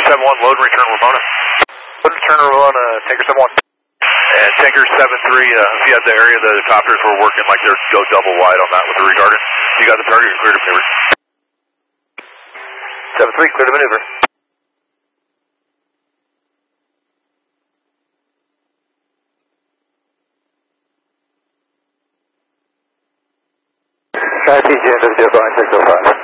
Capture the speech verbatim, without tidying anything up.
seven one, load and return Ramona. Load and return Ramona, Tanker seven one. And Tanker seven three, uh, if you had the area, the copters were working like they're go double wide on that with the retarder. You got the target, clear to maneuver. seven three, clear to maneuver. I see J M W, Boeing six oh five.